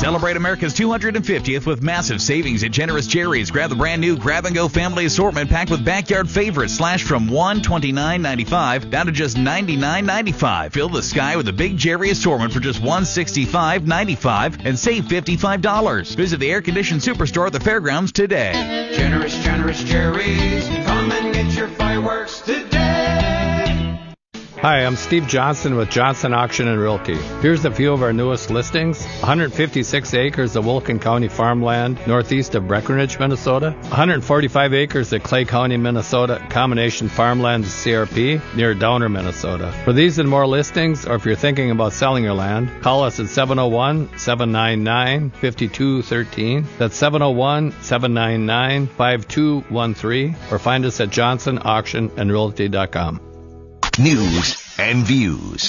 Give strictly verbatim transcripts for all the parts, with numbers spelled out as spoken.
Celebrate America's two hundred fiftieth with massive savings at Generous Jerry's. Grab the brand new Grab and Go family assortment packed with backyard favorites slashed from one hundred twenty-nine ninety-five down to just ninety-nine ninety-five. Fill the sky with a big Jerry assortment for just one hundred sixty-five ninety-five and save fifty-five dollars. Visit the air-conditioned superstore at the fairgrounds today. Generous, Generous Jerry's. Come and get your fireworks today. Hi, I'm Steve Johnson with Johnson Auction and Realty. Here's a few of our newest listings. one hundred fifty-six acres of Wilkin County farmland northeast of Breckenridge, Minnesota. one hundred forty-five acres of Clay County, Minnesota, combination farmland C R P near Downer, Minnesota. For these and more listings, or if you're thinking about selling your land, call us at seven oh one, seven nine nine, five two one three. That's seven oh one, seven nine nine, five two one three, or find us at johnson auction and realty dot com. News and views.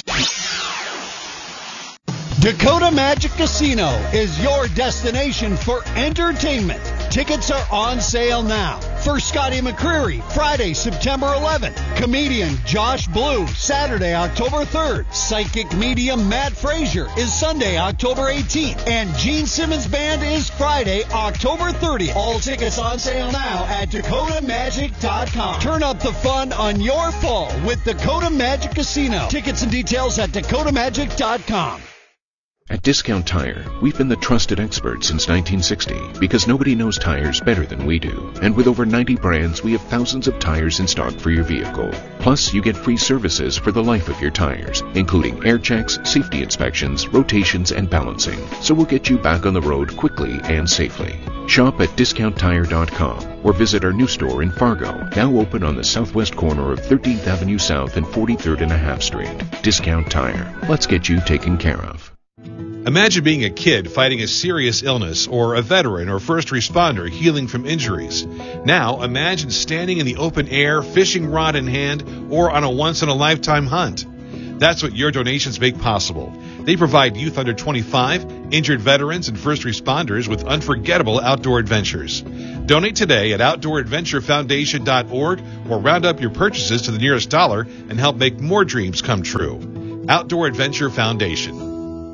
Dakota Magic Casino is your destination for entertainment. Tickets are on sale now. For Scotty McCreery, Friday, September eleventh. Comedian Josh Blue, Saturday, October third. Psychic medium Matt Frazier is Sunday, October eighteenth. And Gene Simmons Band is Friday, October thirtieth. All tickets on sale now at dakota magic dot com. Turn up the fun on your fall with Dakota Magic Casino. Tickets and details at dakota magic dot com. At Discount Tire, we've been the trusted experts since nineteen sixty because nobody knows tires better than we do. And with over ninety brands, we have thousands of tires in stock for your vehicle. Plus, you get free services for the life of your tires, including air checks, safety inspections, rotations, and balancing. So we'll get you back on the road quickly and safely. Shop at discount tire dot com or visit our new store in Fargo, now open on the southwest corner of thirteenth Avenue South and forty-third and a half Street. Discount Tire. Let's get you taken care of. Imagine being a kid fighting a serious illness, or a veteran or first responder healing from injuries. Now, imagine standing in the open air, fishing rod in hand, or on a once-in-a-lifetime hunt. That's what your donations make possible. They provide youth under twenty-five, injured veterans, and first responders with unforgettable outdoor adventures. Donate today at outdoor adventure foundation dot org or round up your purchases to the nearest dollar and help make more dreams come true. Outdoor Adventure Foundation.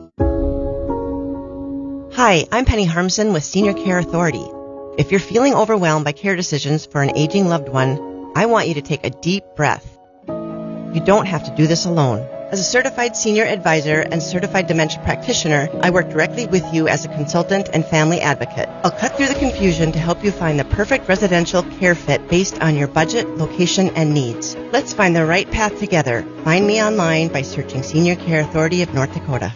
Hi, I'm Penny Harmson with Senior Care Authority. If you're feeling overwhelmed by care decisions for an aging loved one, I want you to take a deep breath. You don't have to do this alone. As a certified senior advisor and certified dementia practitioner, I work directly with you as a consultant and family advocate. I'll cut through the confusion to help you find the perfect residential care fit based on your budget, location, and needs. Let's find the right path together. Find me online by searching Senior Care Authority of North Dakota.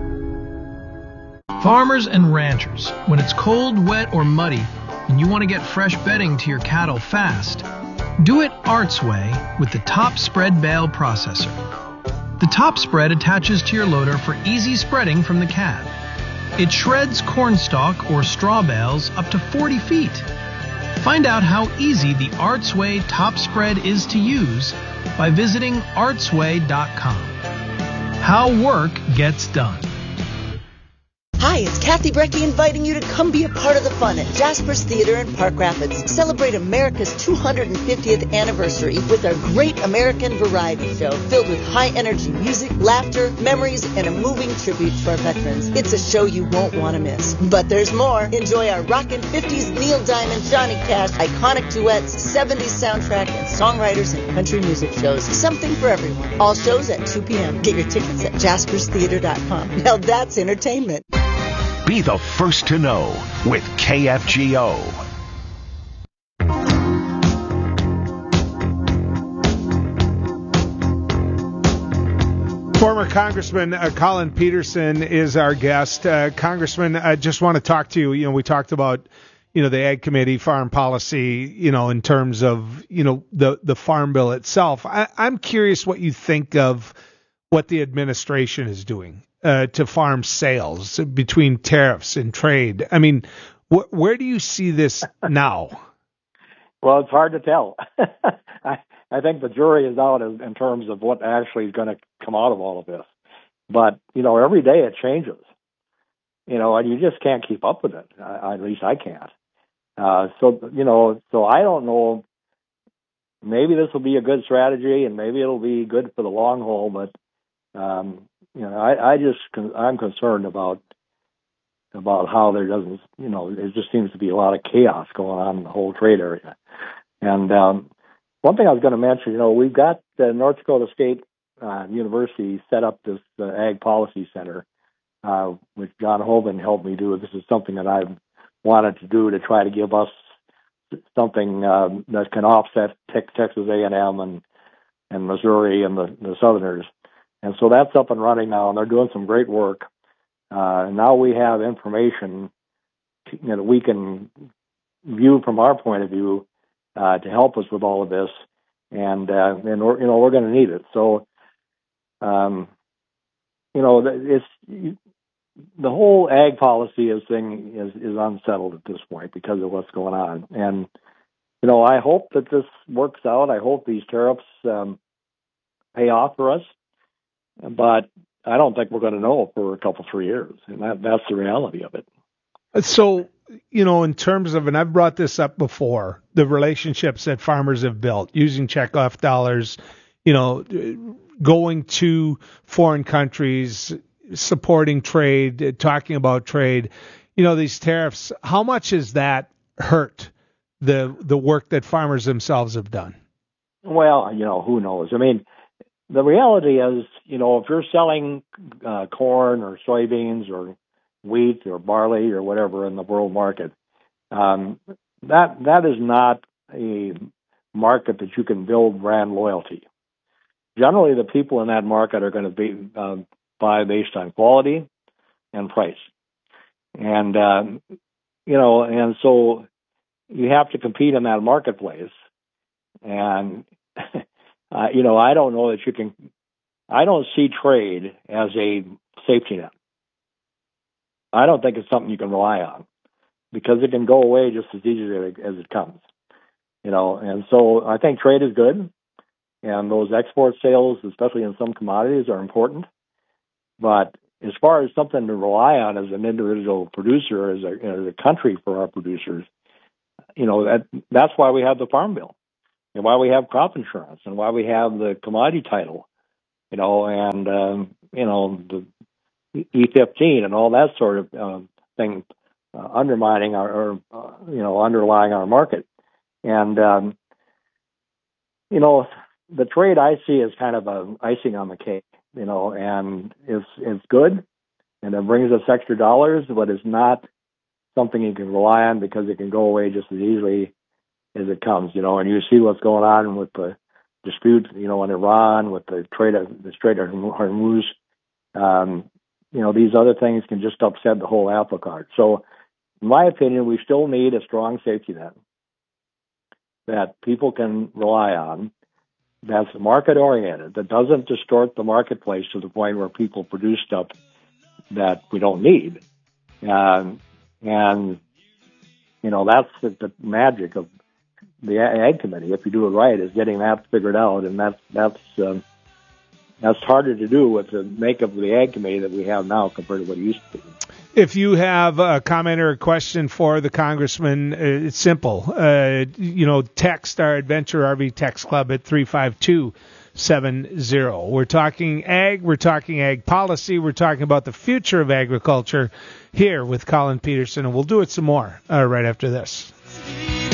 Farmers and ranchers, when it's cold, wet, or muddy, and you want to get fresh bedding to your cattle fast, do it Art's way with the Top Spread Bale Processor. The Top Spread attaches to your loader for easy spreading from the cab. It shreds cornstalk or straw bales up to forty feet. Find out how easy the Art's Way Top Spread is to use by visiting arts way dot com. How work gets done. Hi, it's Kathy Brecky inviting you to come be a part of the fun at Jasper's Theater in Park Rapids. Celebrate America's two hundred fiftieth anniversary with our Great American Variety Show filled with high-energy music, laughter, memories, and a moving tribute to our veterans. It's a show you won't want to miss. But there's more. Enjoy our rockin' fifties Neil Diamond, Johnny Cash, iconic duets, seventies soundtrack, and songwriters and country music shows. Something for everyone. All shows at two p.m. Get your tickets at jaspers theater dot com. Now that's entertainment. Be the first to know with K F G O. Former Congressman uh, Colin Peterson is our guest. Uh, Congressman, I just want to talk to you. You know, we talked about, you know, the Ag Committee, farm policy, you know, in terms of, you know, the, the Farm Bill itself. I, I'm curious what you think of what the administration is doing uh, to farm sales between tariffs and trade. I mean, wh- where do you see this now? Well, it's hard to tell. I, I think the jury is out in, in terms of what actually is going to come out of all of this. But, you know, every day it changes, you know, and you just can't keep up with it. I, at least I can't. Uh, so, you know, so I don't know. Maybe this will be a good strategy and maybe it'll be good for the long haul. But, um, you know, I, I just, I'm concerned about about how there doesn't, you know, there just seems to be a lot of chaos going on in the whole trade area. And um, one thing I was going to mention, you know, we've got the North Dakota State uh, University set up this uh, Ag Policy Center, uh, which John Hoban helped me do. This is something that I've wanted to do to try to give us something um, that can offset te- Texas A and M and and Missouri and the, the Southerners. And so that's up and running now, and they're doing some great work. Uh, now we have information to, you know, that we can view from our point of view uh, to help us with all of this, and uh, and we're, you know we're going to need it. So, um, you know, it's the whole ag policy is thing is, is unsettled at this point because of what's going on, and you know I hope that this works out. I hope these tariffs um, pay off for us, but I don't think we're going to know for a couple, three years, and that, that's the reality of it. So, you know, in terms of, and I've brought this up before, the relationships that farmers have built using checkoff dollars, you know, going to foreign countries, supporting trade, talking about trade, you know, these tariffs, how much has that hurt the the work that farmers themselves have done? Well, you know, who knows? I mean, the reality is, you know, if you're selling uh, corn or soybeans or wheat or barley or whatever in the world market, um, that that is not a market that you can build brand loyalty. Generally, the people in that market are going to be uh, buy based on quality and price, and um, you know, and so you have to compete in that marketplace, and. Uh, you know, I don't know that you can, I don't see trade as a safety net. I don't think it's something you can rely on because it can go away just as easily as it comes, you know, and so I think trade is good, and those export sales, especially in some commodities, are important. But as far as something to rely on as an individual producer, as a, as a country for our producers, you know, that that's why we have the Farm Bill. And why we have crop insurance, and why we have the commodity title, you know, and um, you know the E fifteen and all that sort of uh, thing, uh, undermining our, or uh, you know, underlying our market, and um, you know, the trade I see is kind of a icing on the cake, you know, and it's it's good, and it brings us extra dollars, but it's not something you can rely on because it can go away just as easily as it comes, you know, and you see what's going on with the dispute, you know, in Iran, with the trade of the Strait of Hormuz. Um, you know, these other things can just upset the whole apple cart. So, in my opinion, we still need a strong safety net that people can rely on, that's market oriented, that doesn't distort the marketplace to the point where people produce stuff that we don't need. Um, and, you know, that's the, the magic of the Ag Committee, if you do it right, is getting that figured out, and that's that's um, that's harder to do with the makeup of the Ag Committee that we have now compared to what it used to be. If you have a comment or a question for the Congressman, uh, it's simple. Uh, you know, text our Adventure R V Text Club at three five two seven zero. We're talking ag, we're talking ag policy, we're talking about the future of agriculture here with Colin Peterson, and we'll do it some more uh, right after this.